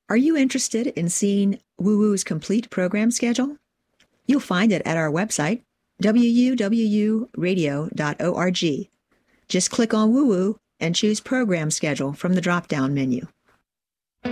Are you interested in seeing WooWoo's complete program schedule? You'll find it at our website, wuwuradio.org. Just click on WooWoo and choose Program Schedule from the drop-down menu.